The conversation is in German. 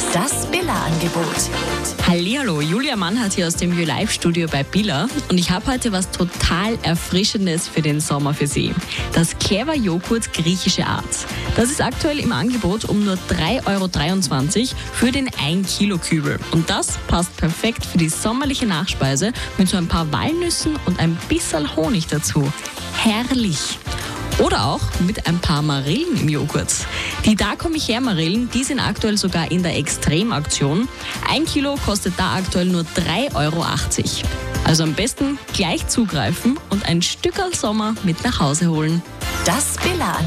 Das Billa-Angebot. Hallihallo, Julia Mannhardt hier aus dem YouLife-Studio bei Billa und ich habe heute was total Erfrischendes für den Sommer für Sie. Das Clever Joghurt griechische Art. Das ist aktuell im Angebot um nur 3,23 € für den 1 Kilo Kübel. Und das passt perfekt für die sommerliche Nachspeise mit so ein paar Walnüssen und ein bisschen Honig dazu. Herrlich! Oder auch mit ein paar Marillen im Joghurt. Die Da komm ich her Marillen, die sind aktuell sogar in der Extremaktion. 1 Kilo kostet da aktuell nur 3,80 €. Also am besten gleich zugreifen und ein Stückerl Sommer mit nach Hause holen. Das Billa-Angebot.